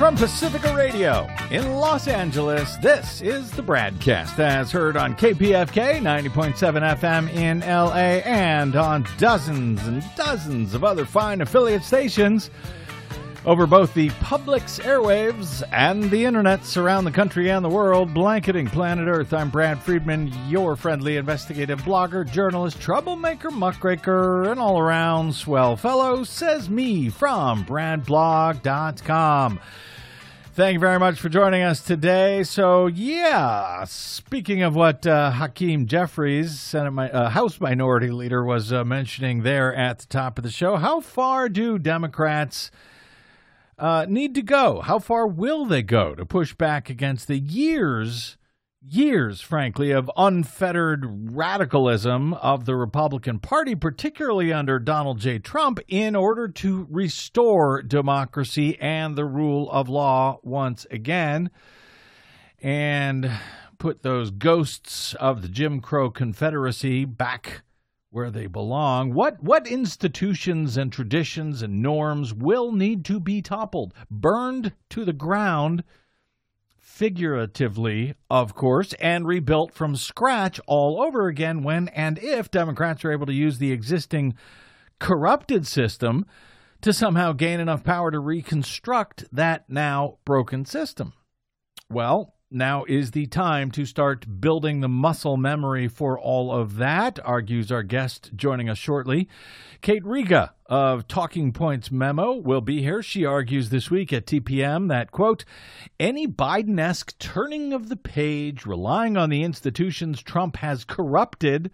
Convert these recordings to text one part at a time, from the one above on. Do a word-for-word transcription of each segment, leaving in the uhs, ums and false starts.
From Pacifica Radio in Los Angeles, this is the BradCast, as heard on K P F K ninety point seven F M in L A and on dozens and dozens of other fine affiliate stations over both the public's airwaves and the internets around the country and the world, blanketing planet Earth. I'm Brad Friedman, your friendly investigative blogger, journalist, troublemaker, muckraker, and all-around swell fellow, says me from brad blog dot com. Thank you very much for joining us today. So, yeah, speaking of what uh, Hakeem Jeffries, Senate Mi- uh, House Minority Leader, was uh, mentioning there at the top of the show, how far do Democrats uh, need to go? How far will they go to push back against the years, years, frankly, of unfettered radicalism of the Republican Party, particularly under Donald J. Trump, in order to restore democracy and the rule of law once again, and put those ghosts of the Jim Crow Confederacy back where they belong? What what institutions and traditions and norms will need to be toppled, burned to the ground, figuratively, of course, and rebuilt from scratch all over again when and if Democrats are able to use the existing corrupted system to somehow gain enough power to reconstruct that now broken system? Well, now is the time to start building the muscle memory for all of that, argues our guest joining us shortly. Kate Riga of Talking Points Memo will be here. She argues this week at T P M that, quote, any Biden-esque turning of the page, relying on the institutions Trump has corrupted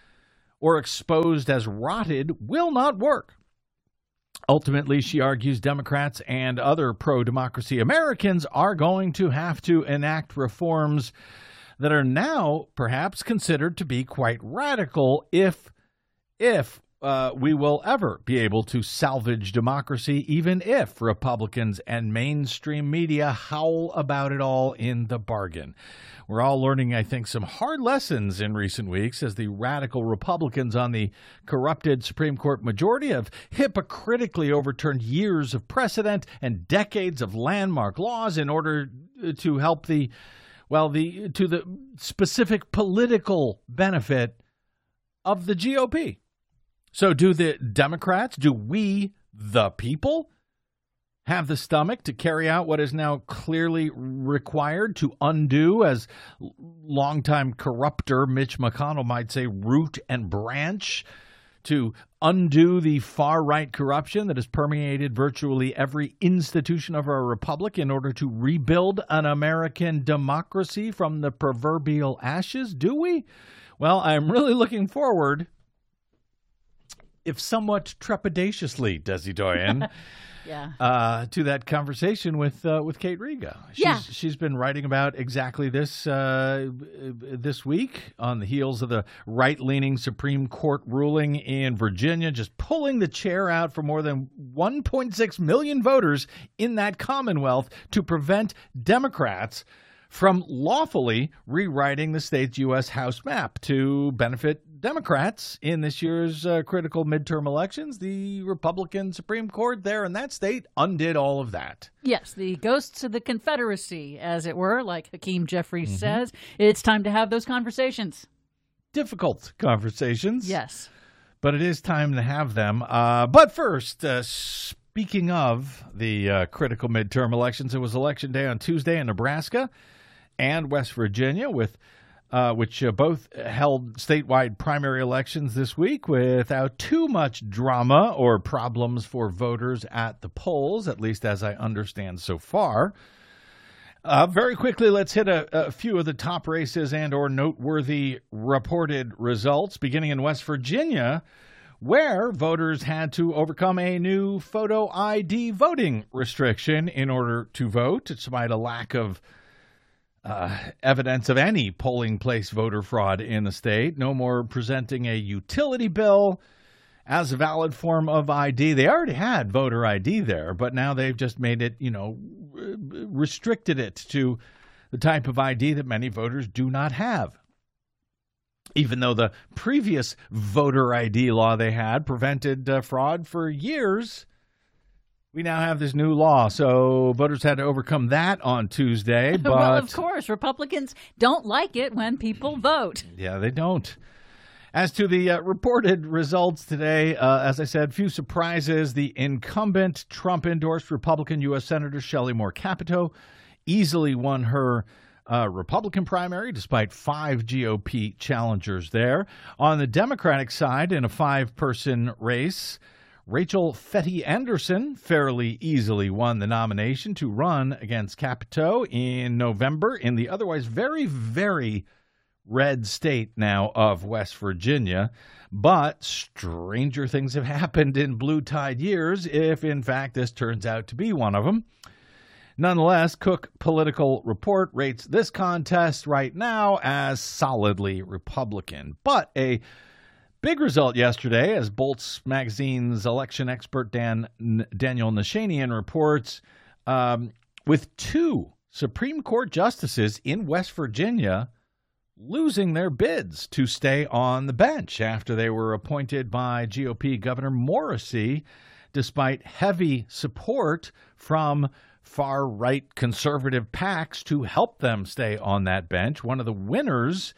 or exposed as rotted, will not work. Ultimately, she argues Democrats and other pro-democracy Americans are going to have to enact reforms that are now perhaps considered to be quite radical if, if uh, we will ever be able to salvage democracy, even if Republicans and mainstream media howl about it all in the bargain. We're all learning, I think, some hard lessons in recent weeks as the radical Republicans on the corrupted Supreme Court majority have hypocritically overturned years of precedent and decades of landmark laws in order to help the, well, the to the specific political benefit of the G O P. So do the Democrats, do we, the people, have the stomach to carry out what is now clearly required to undo, as longtime corrupter Mitch McConnell might say, root and branch, to undo the far-right corruption that has permeated virtually every institution of our republic in order to rebuild an American democracy from the proverbial ashes? Do we? Well, I'm really looking forward, if somewhat trepidatiously, Desi Doyen, Yeah. Uh, to that conversation with uh, with Kate Riga. She's, yeah. she's been writing about exactly this uh, this week on the heels of the right-leaning Supreme Court ruling in Virginia, just pulling the chair out for more than one point six million voters in that Commonwealth to prevent Democrats from lawfully rewriting the state's U S House map to benefit Democrats in this year's uh, critical midterm elections. The Republican Supreme Court there in that state undid all of that. Yes, the ghosts of the Confederacy, as it were, like Hakeem Jeffries Mm-hmm. says. It's time to have those conversations. Difficult conversations. Yes. But it is time to have them. Uh, but first, uh, speaking of the uh, critical midterm elections, it was Election Day on Tuesday in Nebraska and West Virginia, with uh, which uh, both held statewide primary elections this week without too much drama or problems for voters at the polls, at least as I understand so far. Uh, very quickly, let's hit a, a few of the top races and or noteworthy reported results, beginning in West Virginia, where voters had to overcome a new photo I D voting restriction in order to vote, despite a lack of Uh, evidence of any polling place voter fraud in the state. No more presenting a utility bill as a valid form of I D. They already had voter I D there, but now they've just made it, you know, restricted it to the type of I D that many voters do not have. Even though the previous voter I D law they had prevented uh, fraud for years, We now have this new law, so voters had to overcome that on Tuesday. But well, of course, Republicans don't like it when people vote. Yeah, they don't. As to the uh, reported results today, uh, as I said, few surprises. The incumbent Trump-endorsed Republican U S Senator Shelley Moore Capito easily won her uh, Republican primary, despite five G O P challengers there. On the Democratic side, in a five-person race, Rachel Fetty Anderson fairly easily won the nomination to run against Capito in November in the otherwise very, very red state now of West Virginia. But stranger things have happened in blue tide years, if in fact this turns out to be one of them. Nonetheless, Cook Political Report rates this contest right now as solidly Republican. But a big result yesterday, as Bolts Magazine's election expert Dan Daniel Nashanian reports, um, with two Supreme Court justices in West Virginia losing their bids to stay on the bench after they were appointed by G O P Governor Morrisey, despite heavy support from far-right conservative PACs to help them stay on that bench. One of the winners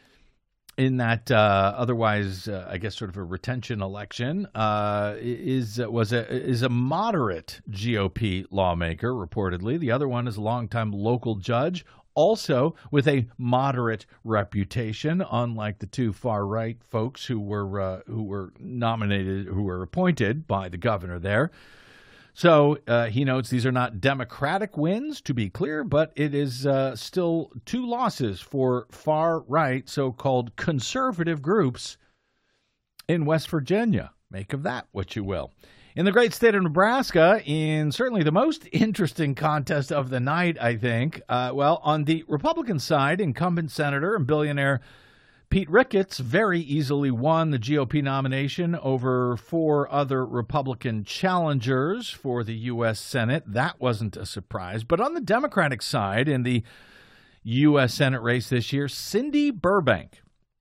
in that uh, otherwise, uh, I guess, sort of a retention election, uh, is was a is a moderate G O P lawmaker, reportedly. The other one is a longtime local judge, also with a moderate reputation, unlike the two far right folks who were uh, who were nominated, who were appointed by the governor there. So uh, he notes these are not Democratic wins, to be clear, but it is uh, still two losses for far-right, so-called conservative groups in West Virginia. Make of that what you will. In the great state of Nebraska, in certainly the most interesting contest of the night, I think, uh, well, on the Republican side, incumbent senator and billionaire Pete Ricketts very easily won the G O P nomination over four other Republican challengers for the U S Senate. That wasn't a surprise. But on the Democratic side, in the U S Senate race this year, Cindy Burbank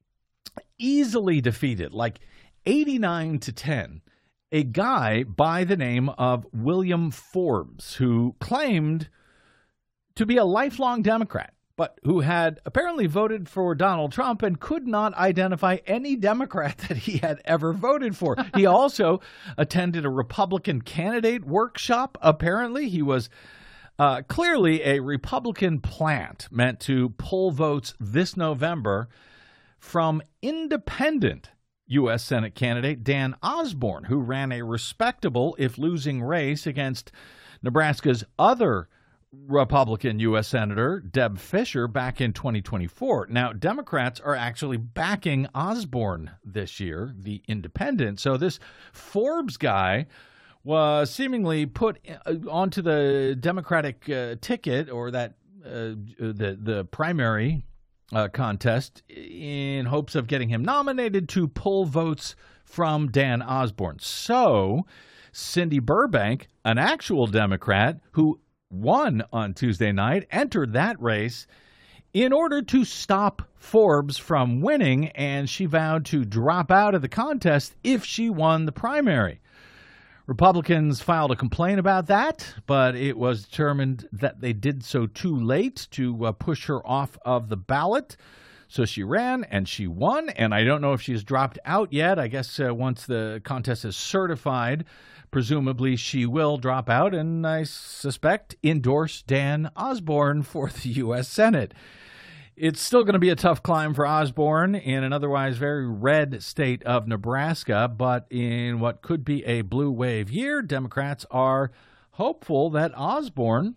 easily defeated, like eighty-nine to ten, a guy by the name of William Forbes, who claimed to be a lifelong Democrat, but who had apparently voted for Donald Trump and could not identify any Democrat that he had ever voted for. He also attended a Republican candidate workshop, apparently. He was uh, clearly a Republican plant meant to pull votes this November from independent U S Senate candidate Dan Osborne, who ran a respectable, if losing, race against Nebraska's other Republican U S Senator Deb Fischer back in twenty twenty-four. Now, Democrats are actually backing Osborne this year, the independent. So this Forbes guy was seemingly put onto the Democratic uh, ticket, or that uh, the the primary uh, contest, in hopes of getting him nominated to pull votes from Dan Osborne. So Cindy Burbank, an actual Democrat who won on Tuesday night, entered that race in order to stop Forbes from winning, and she vowed to drop out of the contest if she won the primary. Republicans filed a complaint about that, but it was determined that they did so too late to uh, push her off of the ballot. So she ran, and she won, and I don't know if she's dropped out yet. I guess uh, once the contest is certified, presumably she will drop out and, I suspect, endorse Dan Osborne for the U S Senate. It's still going to be a tough climb for Osborne in an otherwise very red state of Nebraska, but in what could be a blue wave year, Democrats are hopeful that Osborne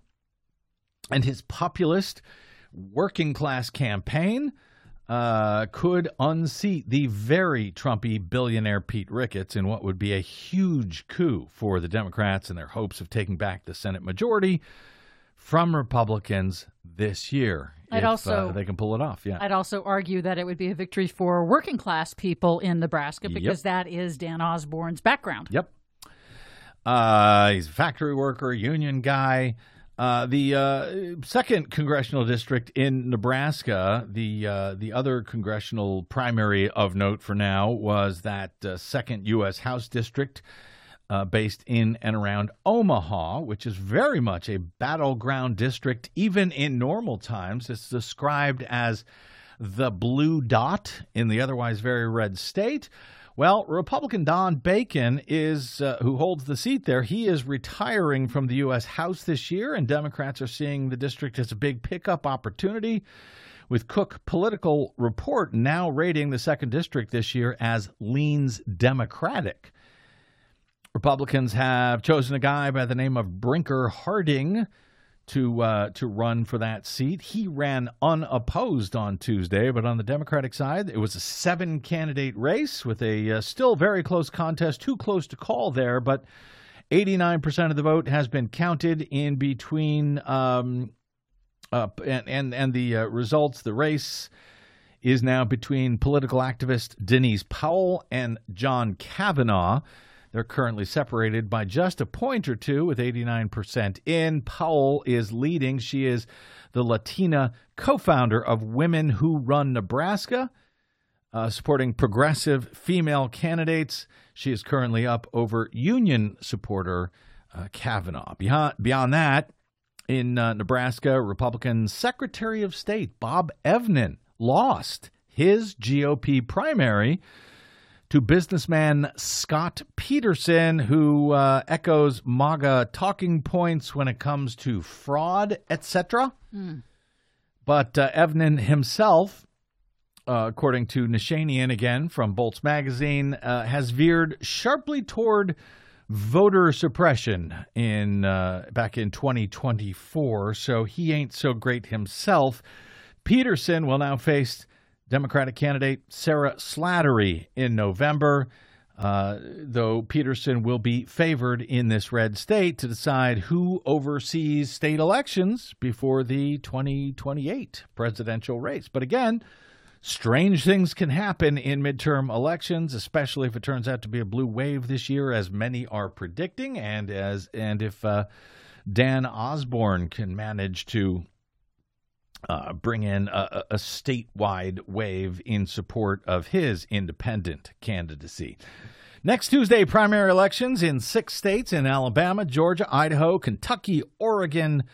and his populist working-class campaign Uh, could unseat the very Trumpy billionaire Pete Ricketts in what would be a huge coup for the Democrats in their hopes of taking back the Senate majority from Republicans this year. I'd if, also, uh, they can pull it off, yeah. I'd also argue that it would be a victory for working class people in Nebraska, because yep. that is Dan Osborne's background. Yep. Uh, he's a factory worker, union guy. Uh, the uh, second congressional district in Nebraska, the uh, the other congressional primary of note for now, was that uh, second U S House district uh, based in and around Omaha, which is very much a battleground district. Even in normal times, it's described as the blue dot in the otherwise very red state. Well, Republican Don Bacon, is uh, who holds the seat there, he is retiring from the U S House this year, and Democrats are seeing the district as a big pickup opportunity, with Cook Political Report now rating the second district this year as leans Democratic. Republicans have chosen a guy by the name of Brinker Harding to uh, to run for that seat. He ran unopposed on Tuesday, but on the Democratic side, it was a seven-candidate race with a uh, still very close contest, too close to call there, but eighty-nine percent of the vote has been counted in between, um, uh, and, and, and the uh, results, the race is now between political activist Denise Powell and John Kavanaugh. They're currently separated by just a point or two, with eighty-nine percent in. Powell is leading. She is the Latina co-founder of Women Who Run Nebraska, uh, supporting progressive female candidates. She is currently up over union supporter uh, Kavanaugh. Beyond, beyond that, in uh, Nebraska, Republican Secretary of State Bob Evnen lost his G O P primary to businessman Scott Peterson, who uh, echoes MAGA talking points when it comes to fraud, et cetera. Mm. But uh, Evnen himself, uh, according to Nishanian again from Bolts Magazine, uh, has veered sharply toward voter suppression in uh, back in twenty twenty-four, so he ain't so great himself. Peterson will now face Democratic candidate Sarah Slattery in November, uh, though Peterson will be favored in this red state to decide who oversees state elections before the twenty twenty-eight presidential race. But again, strange things can happen in midterm elections, especially if it turns out to be a blue wave this year, as many are predicting, and as and if uh, Dan Osborne can manage to Uh, bring in a, a statewide wave in support of his independent candidacy. Next Tuesday, primary elections in six states in Alabama, Georgia, Idaho, Kentucky, Oregon,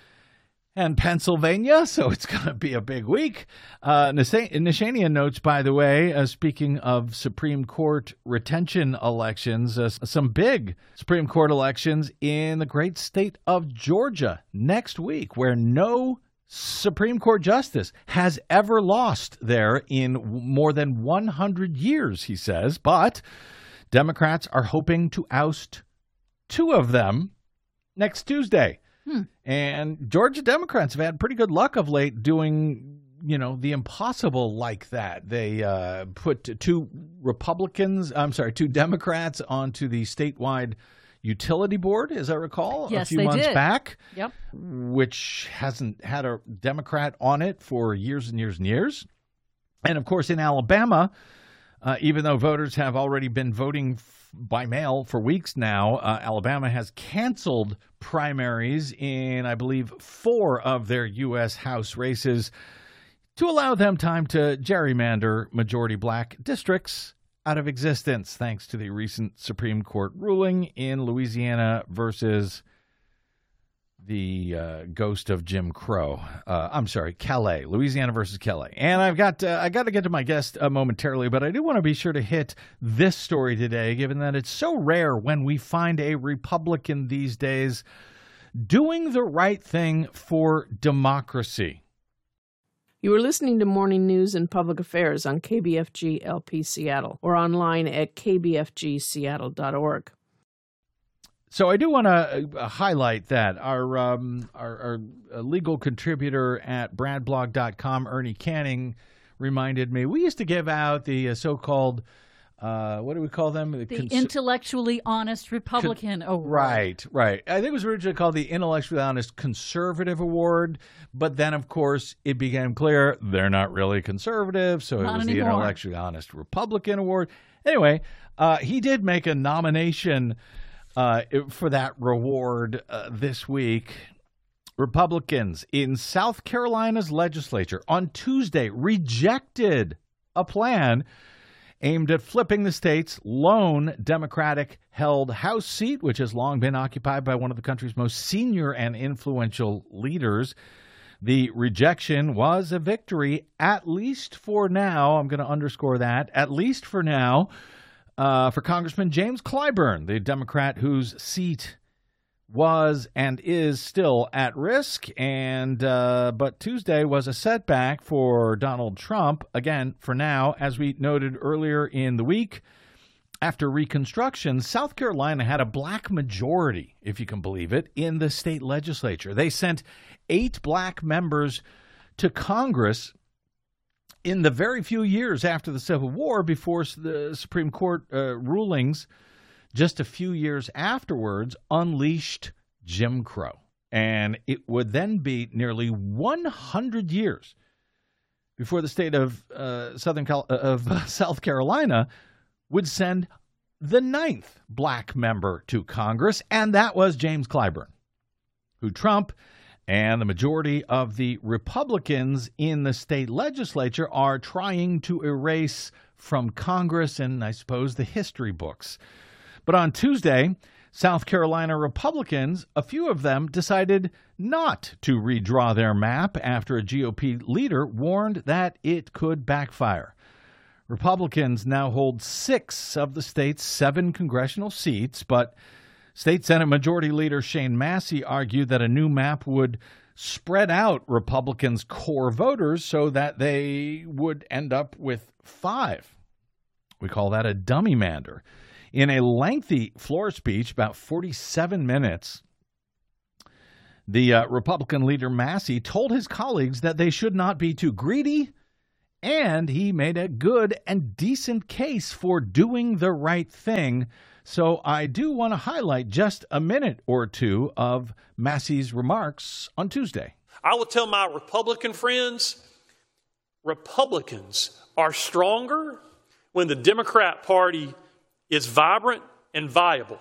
and Pennsylvania. So it's going to be a big week. Uh, Nishanian notes, by the way, uh, speaking of Supreme Court retention elections, uh, some big Supreme Court elections in the great state of Georgia next week, where no Supreme Court justice has ever lost there in more than one hundred years, he says. But Democrats are hoping to oust two of them next Tuesday. Hmm. And Georgia Democrats have had pretty good luck of late doing, you know, the impossible like that. They uh, put two Republicans, I'm sorry, two Democrats onto the statewide utility board, as I recall, yes, a few they months did. back, yep. which hasn't had a Democrat on it for years and years and years. And, of course, in Alabama, uh, even though voters have already been voting f- by mail for weeks now, uh, Alabama has canceled primaries in, I believe, four of their U S House races to allow them time to gerrymander majority black districts out of existence, thanks to the recent Supreme Court ruling in Louisiana versus the uh, ghost of Jim Crow. Uh, I'm sorry, Calais, Louisiana versus Calais. And I've got uh, I got to get to my guest uh, momentarily, but I do want to be sure to hit this story today, given that it's so rare when we find a Republican these days doing the right thing for democracy. You are listening to Morning News and Public Affairs on K B F G L P Seattle or online at k b f g seattle dot org. So I do want to uh, highlight that our, um, our our legal contributor at brad blog dot com, Ernie Canning, reminded me we used to give out the uh, so-called Uh, what do we call them? The, the cons- intellectually honest Republican Con- award. Right, right. I think it was originally called the Intellectually Honest Conservative Award, but then, of course, it became clear they're not really conservative, so not it was anymore. the Intellectually Honest Republican Award. Anyway, uh, he did make a nomination uh, for that reward uh, this week. Republicans in South Carolina's legislature on Tuesday rejected a plan aimed at flipping the state's lone Democratic-held House seat, which has long been occupied by one of the country's most senior and influential leaders. The rejection was a victory, at least for now. I'm going to underscore that, at least for now, uh, for Congressman James Clyburn, the Democrat whose seat was and is still at risk. And uh, but Tuesday was a setback for Donald Trump. Again, for now, as we noted earlier in the week, after Reconstruction, South Carolina had a black majority, if you can believe it, in the state legislature. They sent eight black members to Congress in the very few years after the Civil War, before the Supreme Court uh, rulings just a few years afterwards unleashed Jim Crow. And it would then be nearly one hundred years before the state of uh, Southern Cal- of South Carolina would send the ninth black member to Congress, and that was James Clyburn, who Trump and the majority of the Republicans in the state legislature are trying to erase from Congress and, I suppose, the history books. But on Tuesday, South Carolina Republicans, a few of them, decided not to redraw their map after a G O P leader warned that it could backfire. Republicans now hold six of the state's seven congressional seats, but State Senate Majority Leader Shane Massey argued that a new map would spread out Republicans' core voters so that they would end up with five. We call that a dummy mander. In a lengthy floor speech, about forty-seven minutes, the uh, Republican leader Massey told his colleagues that they should not be too greedy, and he made a good and decent case for doing the right thing. So I do want to highlight just a minute or two of Massey's remarks on Tuesday. I will tell my Republican friends, Republicans are stronger when the Democrat Party is vibrant and viable.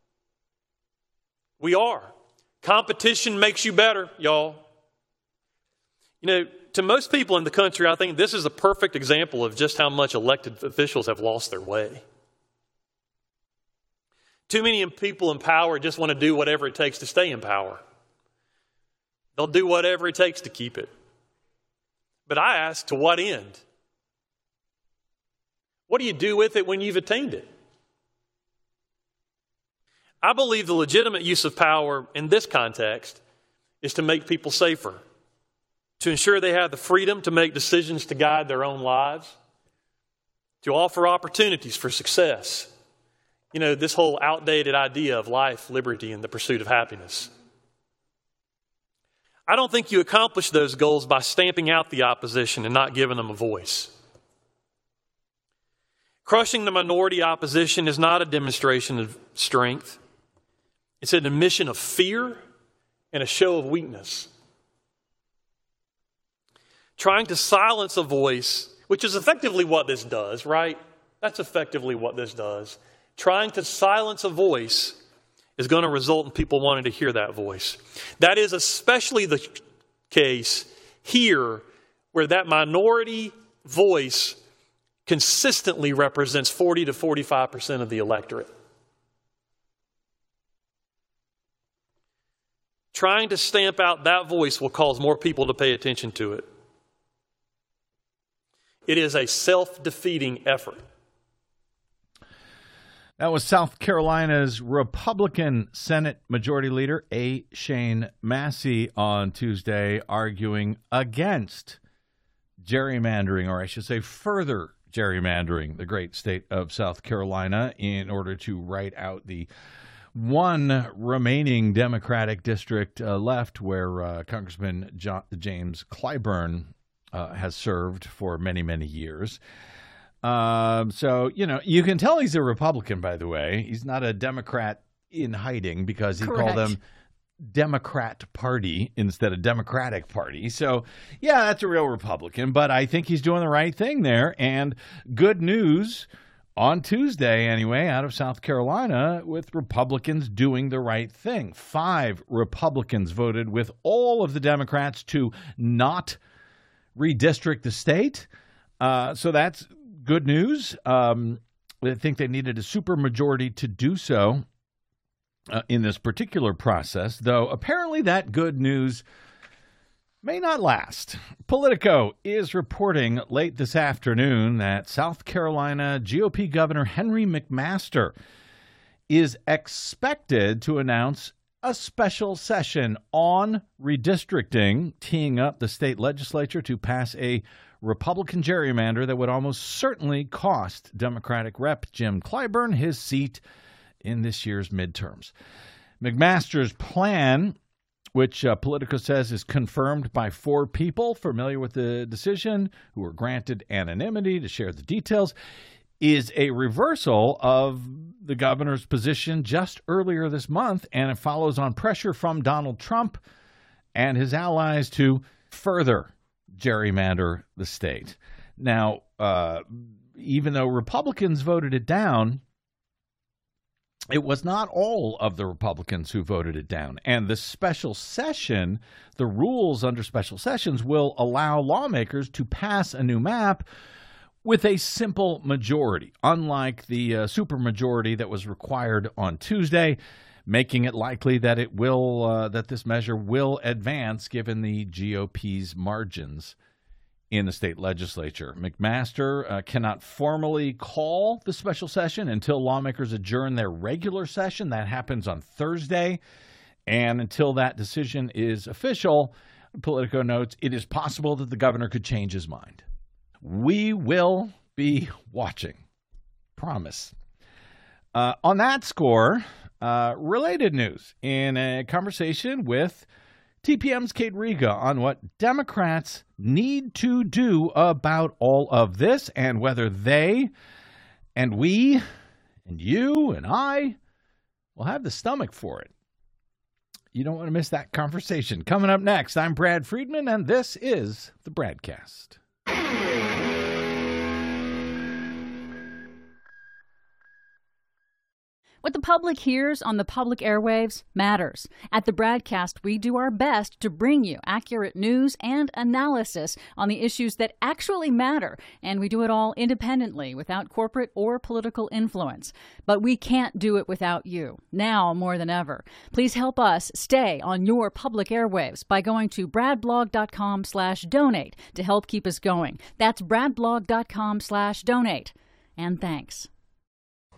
We are. Competition makes you better, y'all. You know, to most people in the country, I think this is a perfect example of just how much elected officials have lost their way. Too many people in power just want to do whatever it takes to stay in power. They'll do whatever it takes to keep it. But I ask, to what end? What do you do with it when you've attained it? I believe the legitimate use of power in this context is to make people safer, to ensure they have the freedom to make decisions to guide their own lives, to offer opportunities for success. You know, this whole outdated idea of life, liberty, and the pursuit of happiness. I don't think you accomplish those goals by stamping out the opposition and not giving them a voice. Crushing the minority opposition is not a demonstration of strength. It's an admission of fear and a show of weakness. Trying to silence a voice, which is effectively what this does, right? That's effectively what this does. Trying to silence a voice is going to result in people wanting to hear that voice. That is especially the case here, where that minority voice consistently represents forty to forty-five percent of the electorate. Trying to stamp out that voice will cause more people to pay attention to it. It is a self-defeating effort. That was South Carolina's Republican Senate Majority Leader A. Shane Massey on Tuesday, arguing against gerrymandering, or I should say further gerrymandering, the great state of South Carolina in order to write out the one remaining Democratic district uh, left where uh, Congressman John, James Clyburn uh, has served for many, many years. Um, so, you know, you can tell he's a Republican, by the way. He's not a Democrat in hiding because he Correct. called them Democrat Party instead of Democratic Party. So, yeah, that's a real Republican, but I think he's doing the right thing there. And good news on Tuesday, anyway, out of South Carolina, with Republicans doing the right thing. Five Republicans voted with all of the Democrats to not redistrict the state. Uh, so that's good news. Um, I think they needed a supermajority to do so uh, in this particular process, though apparently that good news may not last. Politico is reporting late this afternoon that South Carolina G O P Governor Henry McMaster is expected to announce a special session on redistricting, teeing up the state legislature to pass a Republican gerrymander that would almost certainly cost Democratic Rep Jim Clyburn his seat in this year's midterms. McMaster's plan, which uh, Politico says is confirmed by four people familiar with the decision who were granted anonymity to share the details, is a reversal of the governor's position just earlier this month, and it follows on pressure from Donald Trump and his allies to further gerrymander the state. Now, uh, even though Republicans voted it down, it was not all of the Republicans who voted it down. And the special session, the rules under special sessions will allow lawmakers to pass a new map with a simple majority, unlike the uh, supermajority that was required on Tuesday, making it likely that it will uh, that this measure will advance given the G O P's margins in the state legislature. McMaster uh, cannot formally call the special session until lawmakers adjourn their regular session. That happens on Thursday. And until that decision is official, Politico notes it is possible that the governor could change his mind. We will be watching. Promise. Uh, on that score, uh, related news in a conversation with T P M's Kate Riga on what Democrats need to do about all of this and whether they and we and you and I will have the stomach for it. You don't want to miss that conversation. Coming up next, I'm Brad Friedman, and this is the Bradcast. What the public hears on the public airwaves matters. At the Bradcast, we do our best to bring you accurate news and analysis on the issues that actually matter, and we do it all independently, without corporate or political influence. But we can't do it without you, now more than ever. Please help us stay on your public airwaves by going to bradblog.com slash donate to help keep us going. That's bradblog.com slash donate. And thanks.